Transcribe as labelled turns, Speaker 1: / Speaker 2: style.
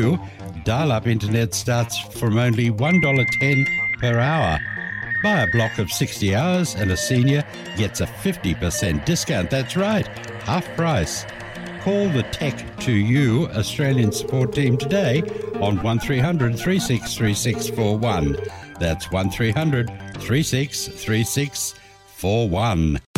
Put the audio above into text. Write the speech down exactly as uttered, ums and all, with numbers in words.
Speaker 1: U, dial-up internet starts from only one dollar ten per hour. Buy a block of sixty hours and a senior gets a fifty percent discount. That's right, half price. Call the Tech two U Australian support team today on one three hundred, three six three six four one. That's one three hundred, three six three six four one.